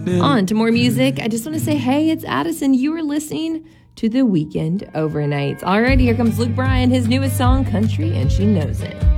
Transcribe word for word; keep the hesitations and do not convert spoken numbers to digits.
On to more music. I just want to say, hey, it's Addison. You are listening to The Weekend Overnights. Alright, here comes Luke Bryan, his newest song, Country, and She Knows It.